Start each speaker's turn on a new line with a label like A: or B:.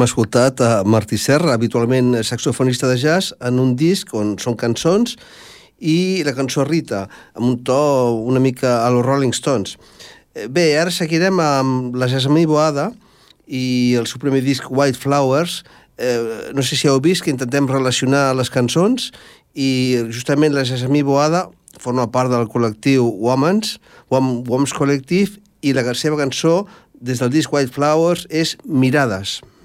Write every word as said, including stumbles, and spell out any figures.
A: hem escoltat a Martí Serra, habitualment saxofonista de jazz, en un disc on són cançons i la cançó Rita, amb un to una mica a los Rolling Stones. Bé, ara seguirem amb la Jasmine Boada i el seu primer disc White Flowers. Eh, no sé si heu vist que intentem relacionar les cançons i justament la Jasmine Boada forma part del col·lectiu Women's, Women's Collective, i la seva cançó des del disc White Flowers és Mirades.